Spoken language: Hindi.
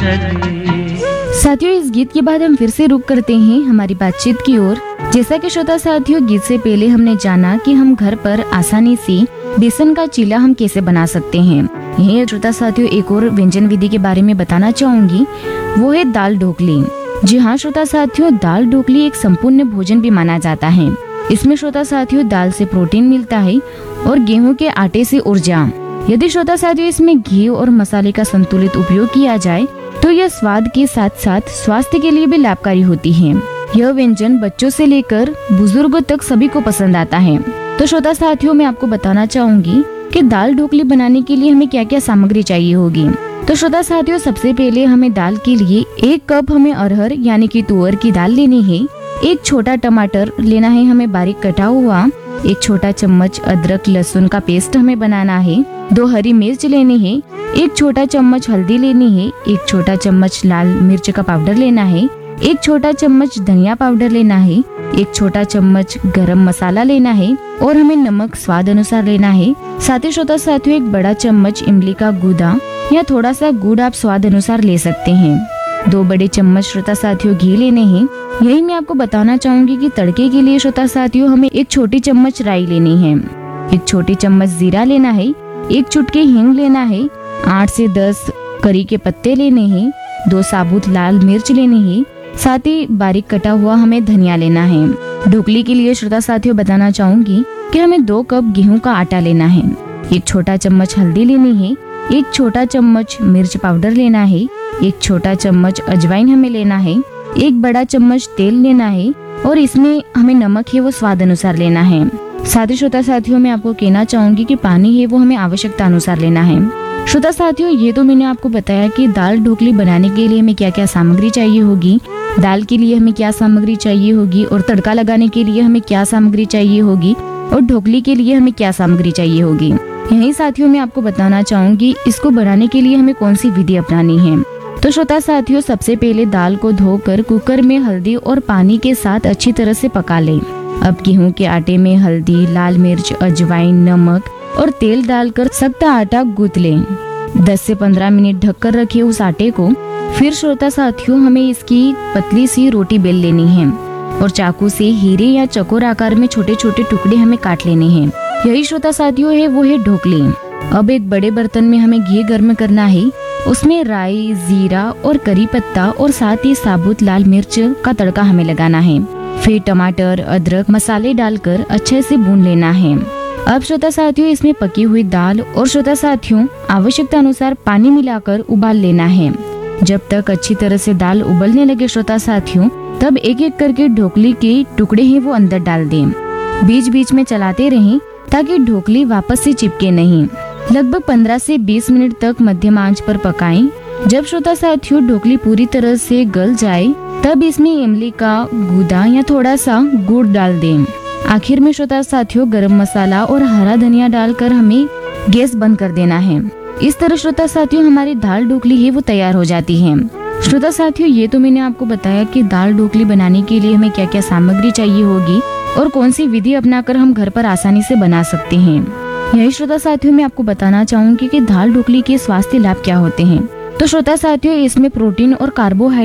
साथियों, इस गीत के बाद हम फिर से रुक करते हैं हमारी बातचीत की ओर। जैसा कि श्रोता साथियों, गीत से पहले हमने जाना कि हम घर पर आसानी से बेसन का चीला हम कैसे बना सकते हैं। यही श्रोता साथियों, एक और व्यंजन विधि के बारे में बताना चाहूंगी, वो है दाल ढोकली। जी हाँ श्रोता साथियों, दाल ढोकली एक संपूर्ण भोजन भी माना जाता है। इसमें श्रोता साथियों, दाल से प्रोटीन मिलता है और गेहूं के आटे से ऊर्जा। यदि श्रोता साथियों, इसमें घी और मसाले का संतुलित उपयोग किया जाए तो यह स्वाद के साथ साथ स्वास्थ्य के लिए भी लाभकारी होती है। यह व्यंजन बच्चों से लेकर बुजुर्गों तक सभी को पसंद आता है। तो श्रोता साथियों, मैं आपको बताना चाहूंगी कि दाल ढोकली बनाने के लिए हमें क्या क्या सामग्री चाहिए होगी। तो श्रोता साथियों, सबसे पहले हमें दाल के लिए 1 कप हमें अरहर यानी कि तुअर की दाल लेनी है। 1 छोटा टमाटर लेना है हमें बारीक कटा हुआ। 1 छोटा चम्मच अदरक लहसुन का पेस्ट हमें बनाना है। 2 हरी मिर्च लेनी है। 1 छोटा चम्मच हल्दी लेनी है। 1 छोटा चम्मच लाल मिर्च का पाउडर लेना है। 1 छोटा चम्मच धनिया पाउडर लेना है। 1 छोटा चम्मच गरम मसाला लेना है और हमें नमक स्वाद अनुसार लेना है। साथ ही श्रोता साथियों, 1 बड़ा चम्मच इमली का गूदा या थोड़ा सा गुड़ आप स्वाद अनुसार ले सकते हैं। 2 बड़े चम्मच श्रोता साथियों घी लेने हैं। यही मैं आपको बताना चाहूंगी कि तड़के के लिए श्रोता साथियों, हमें 1 छोटी चम्मच राई लेनी है। 1 छोटी चम्मच जीरा लेना है। 1 चुटकी हींग लेना है। 8 से 10 करी के पत्ते लेने हैं। 2 साबुत लाल मिर्च लेनी है। साथ ही बारीक कटा हुआ हमें धनिया लेना है। ढोकली के लिए श्रोता साथियों बताना चाहूंगी कि हमें 2 कप गेहूं का आटा लेना है। 1 छोटा चम्मच हल्दी लेनी है। 1 छोटा चम्मच मिर्च पाउडर लेना है। 1 छोटा चम्मच अजवाइन हमें लेना है। 1 बड़ा चम्मच तेल लेना है और इसमें हमें नमक है वो स्वाद अनुसार लेना है। साथ ही श्रोता साथियों, मैं आपको कहना चाहूंगी कि पानी है वो हमें आवश्यकता अनुसार लेना है। श्रोता साथियों, ये तो मैंने आपको बताया कि दाल ढोकली बनाने के लिए हमें क्या क्या सामग्री चाहिए होगी, दाल के लिए हमें क्या सामग्री चाहिए होगी और तड़का लगाने के लिए हमें क्या सामग्री चाहिए होगी और ढोकली के लिए हमें क्या सामग्री चाहिए होगी। यही साथियों, मैं आपको बताना चाहूंगी इसको बनाने के लिए हमें कौन सी विधि अपनानी है। तो श्रोता साथियों, सबसे पहले दाल को धोकर कुकर में हल्दी और पानी के साथ अच्छी तरह से पका लें। अब गेहूं के आटे में हल्दी, लाल मिर्च, अजवाइन, नमक और तेल डालकर सख्त आटा गूंथ लें। 10 से 15 मिनट ढककर रखें उस आटे को। फिर श्रोता साथियों, हमें इसकी पतली सी रोटी बेल लेनी है और चाकू से हीरे या चकोर आकार में छोटे छोटे टुकड़े हमें काट लेने हैं। यही श्रोता साथियों है वो है ढोकली। अब एक बड़े बर्तन में हमें घी गर्म करना है। उसमें राई, जीरा और करी पत्ता और साथ ही साबुत लाल मिर्च का तड़का हमें लगाना है। फिर टमाटर, अदरक, मसाले डालकर अच्छे से भून लेना है। अब श्रोता साथियों, इसमें पकी हुई दाल और श्रोता साथियों आवश्यकता अनुसार पानी मिलाकर उबाल लेना है। जब तक अच्छी तरह से दाल उबलने लगे श्रोता साथियों, तब एक एक करके ढोकली के टुकड़े हैं वो अंदर डाल दें। बीच बीच में चलाते रहें ताकि ढोकली वापस से चिपके नहीं। लगभग 15 से 20 मिनट तक मध्यम आंच पर पकाएं। जब श्रोता साथियों ढोकली पूरी तरह से गल जाए, तब इसमें इमली का गूदा या थोड़ा सा गुड़ डाल दें। आखिर में श्रोता साथियों, गरम मसाला और हरा धनिया डालकर हमें गैस बंद कर देना है। इस तरह श्रोता साथियों, हमारी दाल ढोकली है वो तैयार हो जाती है। श्रोता साथियों, ये तो मैंने आपको बताया कि दाल ढोकली बनाने के लिए हमें क्या क्या सामग्री चाहिए होगी और कौन सी विधि अपनाकर हम घर पर आसानी से बना सकते हैं। यही श्रोता साथियों, मैं आपको बताना चाहूंगी कि दाल ढोकली के स्वास्थ्य लाभ क्या होते हैं। तो श्रोता साथियों, इसमें प्रोटीन और कार्बोहाइड्रेट